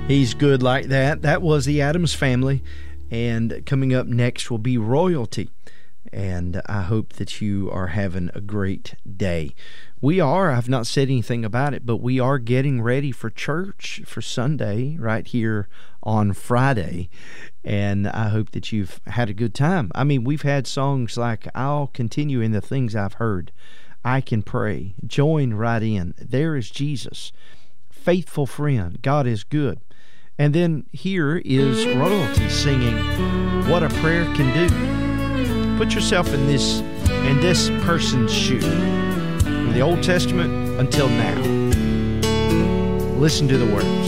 He's good like that. That was the Addams Family. And coming up next will be Royalty. And I hope that you are having a great day. I've not said anything about it, but we are getting ready for church for Sunday right here on Friday. And I hope that you've had a good time. I mean, we've had songs like I'll Continue in the Things I've Heard, I Can Pray, Join Right In, There Is Jesus, Faithful Friend, God Is Good. And then here is Royalty singing What a Prayer Can Do. Put yourself in this person's shoe. From the Old Testament until now. Listen to the words.